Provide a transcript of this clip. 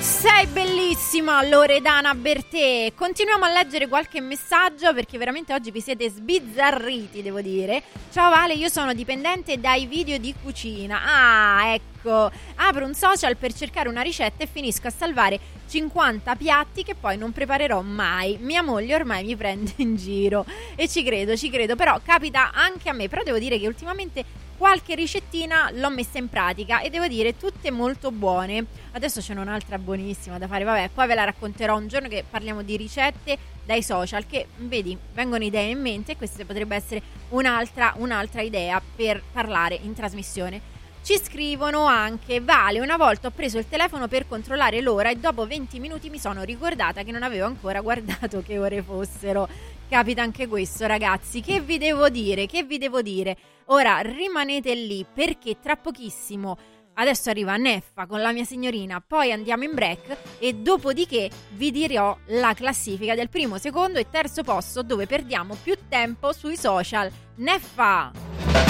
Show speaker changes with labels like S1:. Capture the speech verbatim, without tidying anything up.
S1: Sei bellissima Loredana Bertè. Continuiamo a leggere qualche messaggio perché veramente oggi vi siete sbizzarriti, devo dire. Ciao Vale, io sono dipendente dai video di cucina. Ah, ecco, apro un social per cercare una ricetta e finisco a salvare cinquanta piatti che poi non preparerò mai. Mia moglie ormai mi prende in giro. E ci credo, ci credo, però capita anche a me. Però devo dire che ultimamente qualche ricettina l'ho messa in pratica e devo dire tutte molto buone. Adesso c'è un'altra buonissima da fare, vabbè, poi ve la racconterò un giorno che parliamo di ricette dai social, che vedi, vengono idee in mente e questa potrebbe essere un'altra, un'altra idea per parlare in trasmissione. Ci scrivono anche: Vale, una volta ho preso il telefono per controllare l'ora e dopo venti minuti mi sono ricordata che non avevo ancora guardato che ore fossero. Capita anche questo, ragazzi. Che vi devo dire? Che vi devo dire? Ora rimanete lì perché tra pochissimo adesso arriva Neffa con la mia signorina, poi andiamo in break e dopodiché vi dirò la classifica del primo, secondo e terzo posto dove perdiamo più tempo sui social. Neffa!